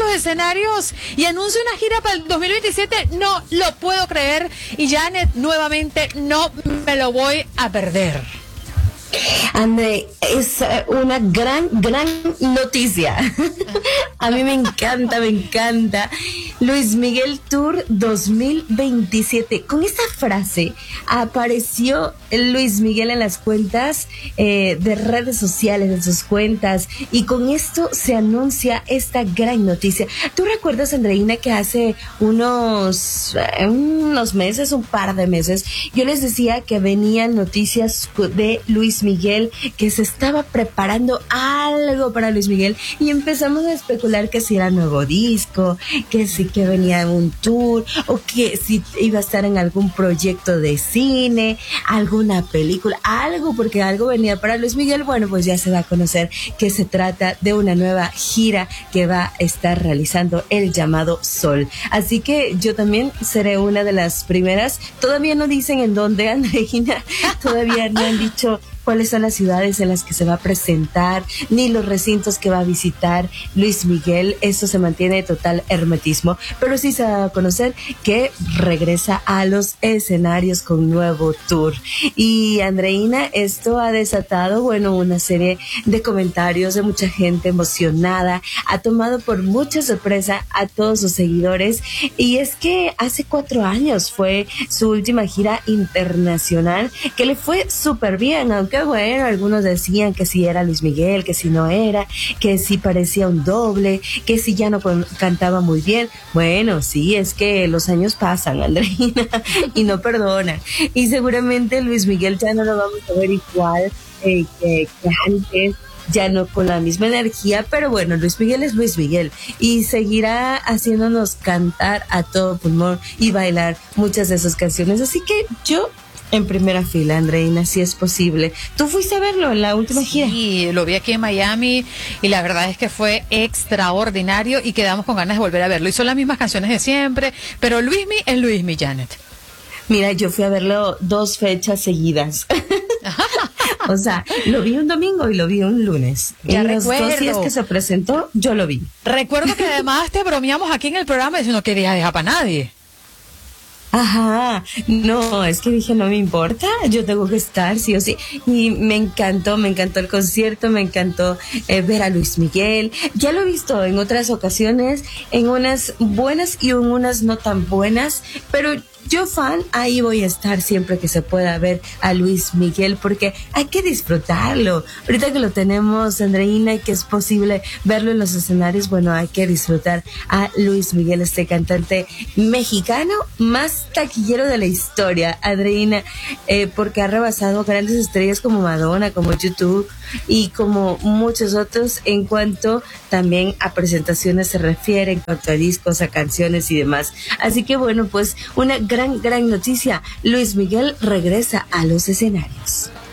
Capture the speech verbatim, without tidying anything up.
los escenarios y anuncia una gira para el dos mil veintisiete. No lo puedo creer. Y Janet, nuevamente, no me lo voy a perder. André, es una gran, gran noticia. A mí me encanta, me encanta. Luis Miguel Tour dos mil veintisiete. Con esta frase apareció Luis Miguel en las cuentas eh, de redes sociales, en sus cuentas, y con esto se anuncia esta gran noticia. ¿Tú recuerdas, Andreina, que hace unos, eh, unos meses, un par de meses, yo les decía que venían noticias de Luis Miguel, que se estaba preparando algo para Luis Miguel, y empezamos a especular que si era nuevo disco, que si que venía un tour, o que si iba a estar en algún proyecto de cine, alguna película, algo, porque algo venía para Luis Miguel. Bueno, pues ya se va a conocer que se trata de una nueva gira que va a estar realizando el llamado Sol. Así que yo también seré una de las primeras. Todavía no dicen en dónde, Andreina, todavía no han dicho cuáles son las ciudades en las que se va a presentar, ni los recintos que va a visitar Luis Miguel. Eso se mantiene total hermetismo, pero sí se va a conocer que regresa a los escenarios con nuevo tour. Y Andreina, esto ha desatado, bueno, una serie de comentarios de mucha gente emocionada, ha tomado por mucha sorpresa a todos sus seguidores, y es que hace cuatro años fue su última gira internacional, que le fue súper bien, aunque bueno, algunos decían que si era Luis Miguel, que si no era, que si parecía un doble, que si ya no cantaba muy bien. Bueno, sí, es que los años pasan, Andreina, y no perdonan. Y seguramente Luis Miguel ya no lo vamos a ver igual eh, que, que antes, ya no con la misma energía, pero bueno, Luis Miguel es Luis Miguel y seguirá haciéndonos cantar a todo pulmón y bailar muchas de sus canciones. Así que yo en primera fila, Andreina, si es posible. ¿Tú fuiste a verlo en la última gira? Sí, lo vi aquí en Miami y la verdad es que fue extraordinario y quedamos con ganas de volver a verlo. Y son las mismas canciones de siempre, pero Luismi es Luismi, Janet. Mira, yo fui a verlo dos fechas seguidas. O sea, lo vi un domingo y lo vi un lunes. Ya en recuerdo. Los dos días que se presentó, yo lo vi. Recuerdo que además te bromeamos aquí en el programa diciendo que no querías dejar para nadie. Ajá, no, es que dije, no me importa, yo tengo que estar, sí o sí. Y me encantó, me encantó el concierto, me encantó eh, ver a Luis Miguel. Ya lo he visto en otras ocasiones, en unas buenas y en unas no tan buenas, pero yo fan, ahí voy a estar siempre que se pueda ver a Luis Miguel, porque hay que disfrutarlo. Ahorita que lo tenemos, Andreina, y que es posible verlo en los escenarios, bueno, hay que disfrutar a Luis Miguel, este cantante mexicano más taquillero de la historia, Andreina, eh, porque ha rebasado grandes estrellas como Madonna, como YouTube y como muchos otros en cuanto también a presentaciones se refiere, en cuanto a discos, a canciones y demás. Así que bueno, pues una gran, gran noticia. Luis Miguel regresa a los escenarios.